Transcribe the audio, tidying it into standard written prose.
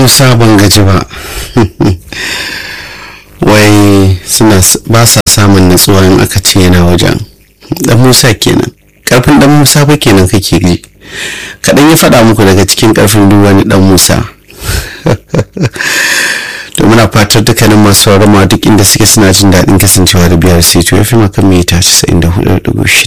musa ban gaji ba. Wai suna ba sa samun natsuwa in aka ce yana wajen. Dan musa kenan, karfin dan musa ba kenan kake ji. Kaɗan ya faɗa muku daga cikin karfin duk wani dan musa. To muna fatar dukkanin masu sauraron ma duk inda suke suna jin daɗin kasancewa da biyar sai to ya fi maka mita 94.6.